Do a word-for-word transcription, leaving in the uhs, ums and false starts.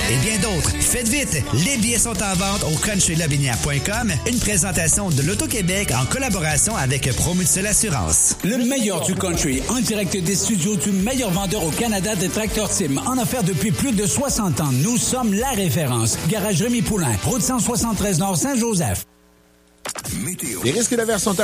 et bien d'autres. Faites vite, les billets sont en vente au country lobinière point com, une présentation de l'Auto-Québec en collaboration avec Promutuelle Assurance. Le meilleur du country, en direct des studios du meilleur vendeur au Canada des tracteurs Tim, en affaires depuis plus de soixante ans. Nous sommes la référence. Garage Rémi Poulain, route cent soixante-treize Nord Saint-Joseph. Les risques d'averse sont